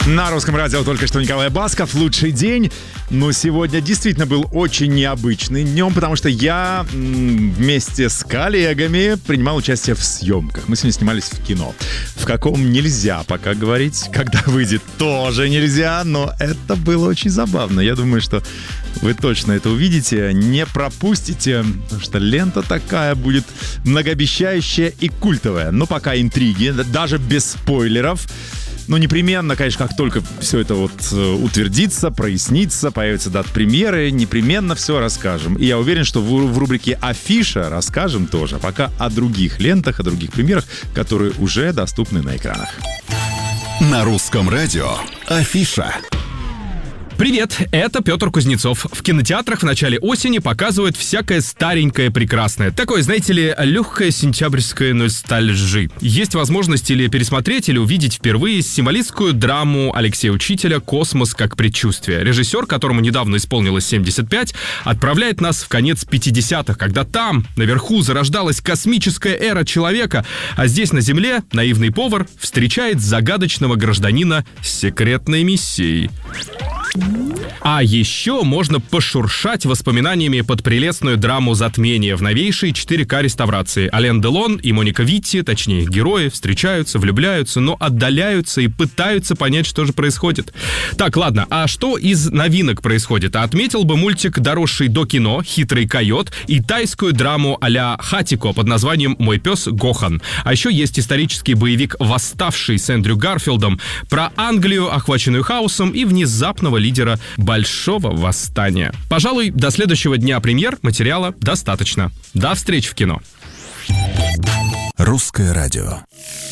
На Русском радио только что Николай Басков. Лучший день. Но сегодня действительно был очень необычный днем, потому что я вместе с коллегами принимал участие в съемках. Мы сегодня снимались в кино. В каком нельзя пока говорить. Когда выйдет, тоже нельзя. Но это было очень забавно. Я думаю, что вы точно это увидите. Не пропустите, потому что лента такая будет многообещающая и культовая. Но пока интриги, даже без спойлеров. Но непременно, конечно, как только все это утвердится, прояснится, появится дата премьеры, непременно все расскажем. И я уверен, что в рубрике «Афиша» расскажем тоже. Пока о других лентах, о других премьерах, которые уже доступны на экранах. На Русском радио «Афиша». Привет, это Петр Кузнецов. В кинотеатрах в начале осени показывают всякое старенькое прекрасное. Такое, знаете ли, легкое сентябрьское ностальжи. Есть возможность или пересмотреть, или увидеть впервые символистскую драму Алексея Учителя «Космос как предчувствие». Режиссер, которому недавно исполнилось 75, отправляет нас в конец 50-х, когда там, наверху, зарождалась космическая эра человека, а здесь, на Земле, наивный повар встречает загадочного гражданина с секретной миссией. А еще можно пошуршать воспоминаниями под прелестную драму «Затмение» в новейшей 4К реставрации. Ален Делон и Моника Витти, точнее герои, встречаются, влюбляются, но отдаляются и пытаются понять, что же происходит. Так, ладно, а что из новинок происходит? Отметил бы мультик, доросший до кино, «Хитрый койот», и тайскую драму а-ля Хатико под названием «Мой пес Гохан». А еще есть исторический боевик «Восставший» с Эндрю Гарфилдом про Англию, охваченную хаосом, и внезапного лидера большого восстания. Пожалуй, до следующего дня премьер материала достаточно. До встречи в кино. Русское радио.